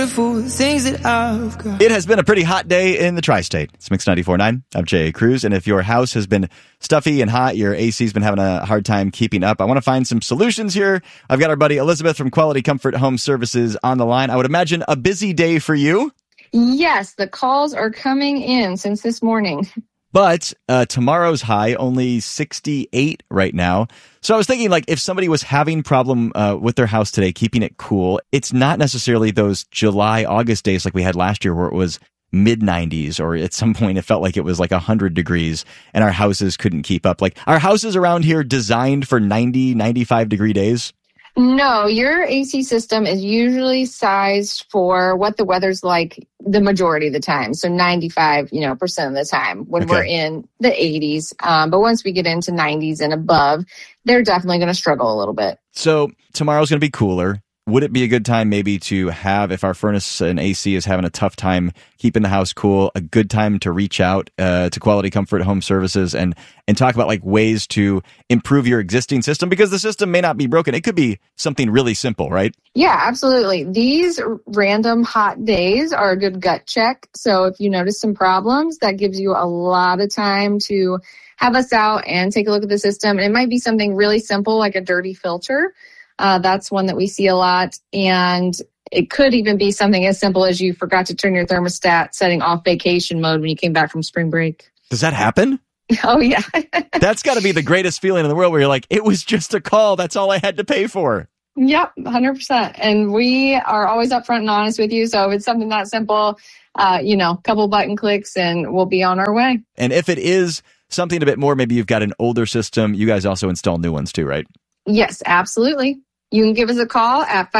It has been a pretty hot day in the tri-state. It's Mix 94.9. I'm Jay Cruz, and if your house has been stuffy and hot, your AC's been having a hard time keeping up, I want to find some solutions here. I've got our buddy Elizabeth from Quality Comfort Home Services on the line. I would imagine a busy day for you. Yes, the calls are coming in since this morning. But tomorrow's high, only 68 right now. So I was thinking, like, if somebody was having problem with their house today, keeping it cool, it's not necessarily those July, August days like we had last year where it was mid-90s, or at some point it felt like it was like 100 degrees and our houses couldn't keep up. Like, our houses around here designed for 90, 95-degree days? No, your AC system is usually sized for what the weather's like the majority of the time. So 95%, of the time when we're in the 80s. But once we get into 90s and above, they're definitely going to struggle a little bit. So tomorrow's going to be cooler. Would it be a good time maybe to have, if our furnace and AC is having a tough time keeping the house cool, a good time to reach out to Quality Comfort Home Services and talk about like ways to improve your existing system? Because the system may not be broken. It could be something really simple, right? Yeah, absolutely. These random hot days are a good gut check. So if you notice some problems, that gives you a lot of time to have us out and take a look at the system. And it might be something really simple like a dirty filter. That's one that we see a lot. And it could even be something as simple as you forgot to turn your thermostat setting off vacation mode when you came back from spring break. Does that happen? Oh, yeah. That's got to be the greatest feeling in the world where you're like, it was just a call. That's all I had to pay for. Yep, 100%. And we are always upfront and honest with you. So if it's something that simple, couple button clicks and we'll be on our way. And if it is something a bit more, maybe you've got an older system, you guys also install new ones too, right? Yes, absolutely. You can give us a call at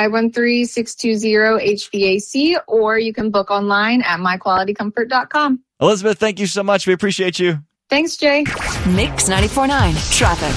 513-620-HVAC, or you can book online at myqualitycomfort.com. Elizabeth, thank you so much. We appreciate you. Thanks, Jay. Mix 94.9 Traffic.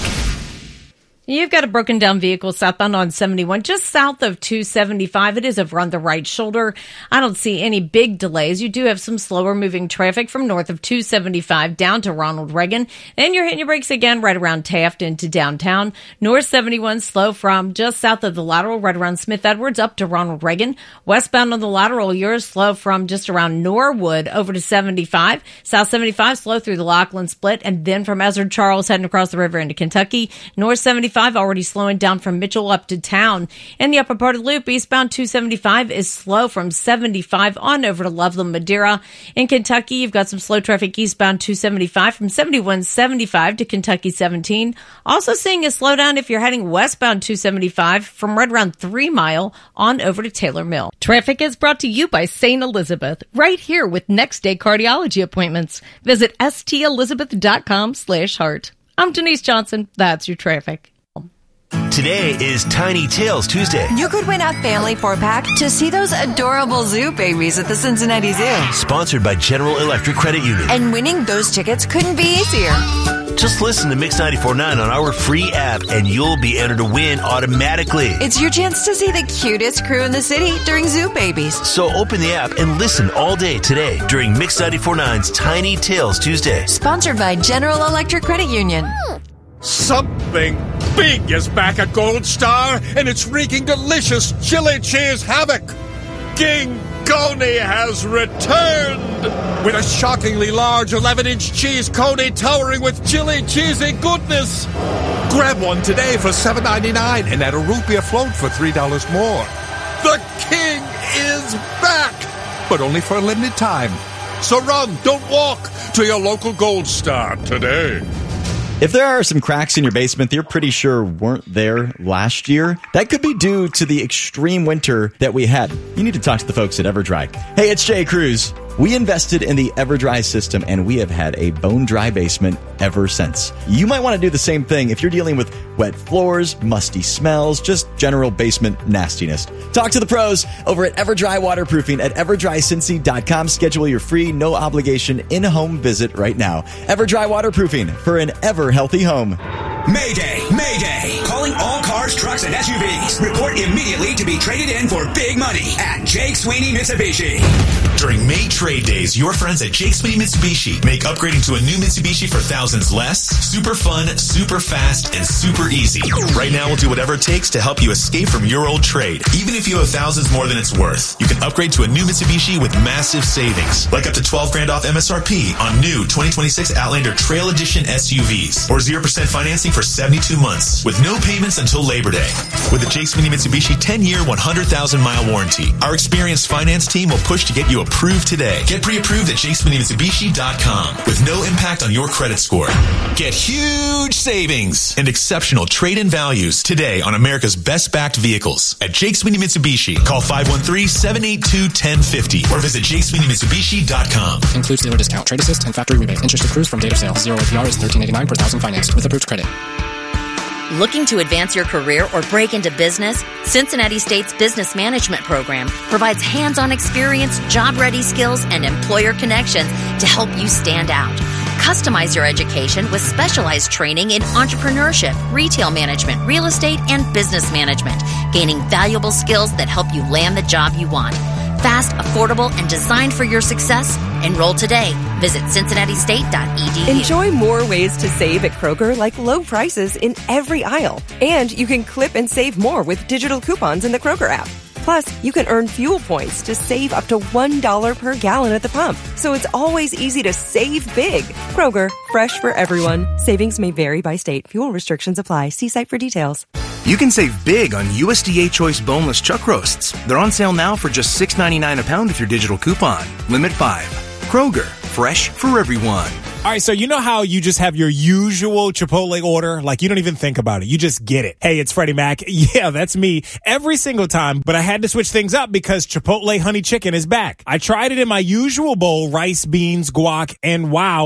You've got a broken down vehicle southbound on 71, just south of 275. It is over on the right shoulder. I don't see any big delays. You do have some slower moving traffic from north of 275 down to Ronald Reagan. And you're hitting your brakes again right around Taft into downtown. North 71 slow from just south of the lateral right around Smith Edwards up to Ronald Reagan. Westbound on the lateral, you're slow from just around Norwood over to 75. South 75 slow through the Lachlan Split. And then from Ezra Charles heading across the river into Kentucky. North 75 already slowing down from Mitchell up to town. In the upper part of the loop, eastbound 275 is slow from 75 on over to Loveland, Madeira. In Kentucky, you've got some slow traffic eastbound 275 from 7175 to Kentucky 17. Also seeing a slowdown if you're heading westbound 275 from right around 3 Mile on over to Taylor Mill. Traffic is brought to you by St. Elizabeth, right here with next day cardiology appointments. Visit stelizabeth.com/heart. I'm Denise Johnson. That's your traffic. Today is Tiny Tales Tuesday. You could win a family 4-pack to see those adorable zoo babies at the Cincinnati Zoo. Sponsored by General Electric Credit Union. And winning those tickets couldn't be easier. Just listen to Mix 94.9 on our free app and you'll be entered to win automatically. It's your chance to see the cutest crew in the city during Zoo Babies. So open the app and listen all day today during Mix 94.9's Tiny Tales Tuesday. Sponsored by General Electric Credit Union. Something big is back at Gold Star, and it's wreaking delicious chili cheese havoc. King Coney has returned with a shockingly large 11-inch cheese coney towering with chili cheesy goodness. Grab one today for $7.99 and add a rupee float for $3 more. The king is back, but only for a limited time. So run, don't walk, to your local Gold Star today. If there are some cracks in your basement that you're pretty sure weren't there last year, that could be due to the extreme winter that we had. You need to talk to the folks at EverDry. Hey, it's Jay Cruz. We invested in the EverDry system, and we have had a bone-dry basement ever since. You might want to do the same thing if you're dealing with wet floors, musty smells, just general basement nastiness. Talk to the pros over at EverDry Waterproofing at EverDryCincy.com. Schedule your free, no-obligation, in-home visit right now. EverDry Waterproofing for an ever-healthy home. Mayday! Mayday! Calling all cars cars, trucks, and SUVs. Report immediately to be traded in for big money at Jake Sweeney Mitsubishi. During May trade days, your friends at Jake Sweeney Mitsubishi make upgrading to a new Mitsubishi for thousands less, super fun, super fast, and super easy. Right now, we'll do whatever it takes to help you escape from your old trade. Even if you have thousands more than it's worth, you can upgrade to a new Mitsubishi with massive savings, like up to $12,000 off MSRP on new 2026 Outlander Trail Edition SUVs, or 0% financing for 72 months, with no payments until Labor Day. With the Jake Sweeney Mitsubishi 10-year, 100,000-mile warranty, our experienced finance team will push to get you approved today. Get pre-approved at JakeSweeneyMitsubishi.com with no impact on your credit score. Get huge savings and exceptional trade-in values today on America's best-backed vehicles at Jake Sweeney Mitsubishi. Call 513-782-1050 or visit JakeSweeneyMitsubishi.com. Includes dealer discount, trade assist, and factory rebate. Interest accrues from date of sale. 0 APR is $13.89 per thousand financed with approved credit. Looking to advance your career or break into business? Cincinnati State's Business Management Program provides hands-on experience, job-ready skills, and employer connections to help you stand out. Customize your education with specialized training in entrepreneurship, retail management, real estate, and business management, gaining valuable skills that help you land the job you want. Fast, affordable, and designed for your success? Enroll today. Visit cincinnati-state.edu. Enjoy more ways to save at Kroger, like low prices in every aisle. And you can clip and save more with digital coupons in the Kroger app. Plus, you can earn fuel points to save up to $1 per gallon at the pump. So it's always easy to save big. Kroger, fresh for everyone. Savings may vary by state. Fuel restrictions apply. See site for details. You can save big on USDA Choice boneless chuck roasts. They're on sale now for just $6.99 a pound with your digital coupon. Limit 5. Kroger, fresh for everyone. All right, so you know how you just have your usual Chipotle order? Like, you don't even think about it. You just get it. Hey, it's Freddie Mac. Yeah, that's me every single time. But I had to switch things up because Chipotle Honey Chicken is back. I tried it in my usual bowl, rice, beans, guac, and wow.